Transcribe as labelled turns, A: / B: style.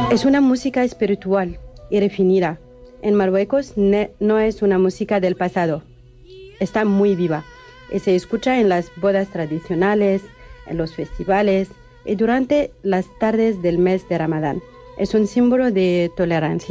A: Es una música espiritual y refinada. En Marruecos no es una música del pasado, está muy viva y se escucha en las bodas tradicionales, en los festivales y durante las tardes del mes de Ramadán. Es un símbolo de tolerancia.